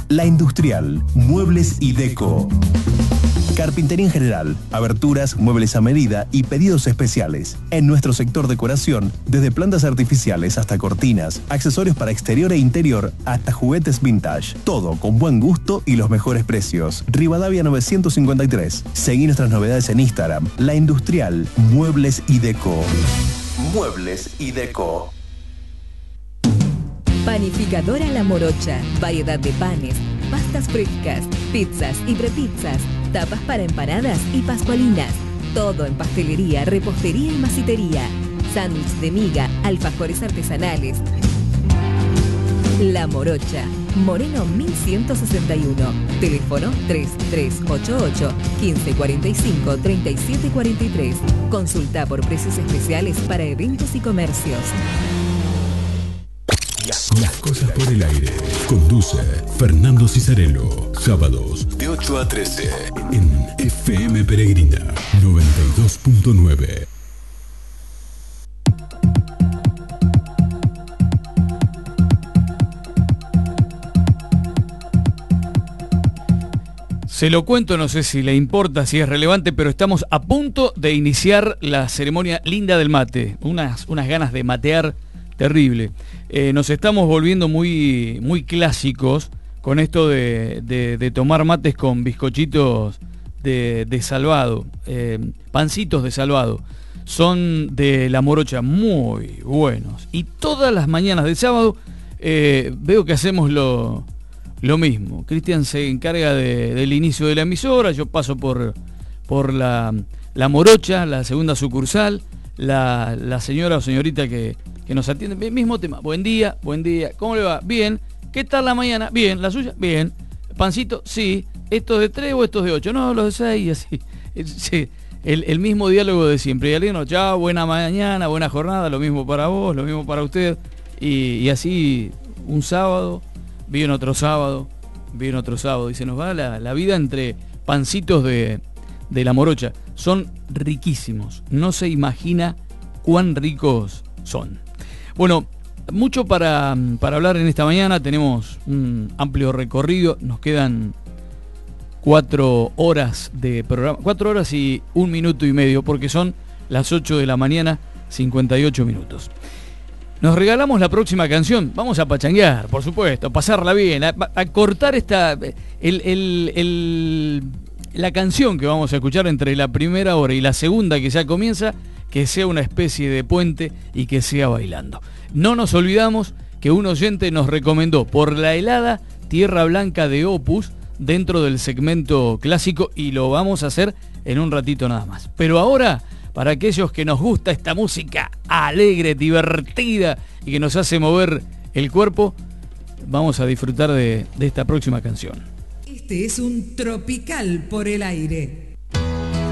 La Industrial, Muebles y Deco. Carpintería en general, aberturas, muebles a medida y pedidos especiales. En nuestro sector decoración, desde plantas artificiales hasta cortinas, accesorios para exterior e interior, hasta juguetes vintage. Todo con buen gusto y los mejores precios. Rivadavia 953. Seguí nuestras novedades en Instagram. La Industrial, Muebles y Deco. Muebles y Deco. Panificadora La Morocha. Variedad de panes, pastas frescas, pizzas y prepizzas, tapas para empanadas y pascualinas. Todo en pastelería, repostería y masitería. Sándwich de miga, alfajores artesanales. La Morocha. Moreno 1161. Teléfono 3388 1545 3743. Consulta por precios especiales para eventos y comercios. Las cosas por el aire. Conduce Fernando Cisarello. Sábados de 8 a 13 en FM Peregrina 92.9. Se lo cuento, no sé si le importa, si es relevante, pero estamos a punto de iniciar la ceremonia linda del mate. Unas ganas de matear terrible. Nos estamos volviendo muy clásicos con esto de tomar mates con bizcochitos de salvado, pancitos de salvado. Son de La Morocha, muy buenos. Y todas las mañanas de sábado veo que hacemos lo mismo. Cristian se encarga del misio de la emisora, yo paso por la Morocha, la segunda sucursal, la señora o señorita que nos atiende, mismo tema, buen día, ¿cómo le va? Bien, ¿qué tal la mañana? Bien, ¿la suya? Bien, pancito, sí, ¿estos de 3 o estos de 8? No, los de 6 y así. Sí, el mismo diálogo de siempre. Y alguien nos, chao, buena mañana, buena jornada, lo mismo para vos, lo mismo para usted. Y así un sábado, viene otro sábado, y se nos va la vida entre pancitos de La Morocha. Son riquísimos, no se imagina cuán ricos son. Bueno, mucho para hablar en esta mañana, tenemos un amplio recorrido, nos quedan 4 horas de programa, 4 horas y 1 minuto y medio, porque son las 8 de la mañana, 58 minutos. Nos regalamos la próxima canción, vamos a pachanguear, por supuesto, a pasarla bien, a cortar la canción que vamos a escuchar entre la primera hora y la segunda que ya comienza, que sea una especie de puente y que sea bailando. No nos olvidamos que un oyente nos recomendó Por la helada Tierra Blanca de Opus dentro del segmento clásico y lo vamos a hacer en un ratito nada más. Pero ahora, para aquellos que nos gusta esta música alegre, divertida y que nos hace mover el cuerpo, vamos a disfrutar de esta próxima canción. Este es un tropical por el aire.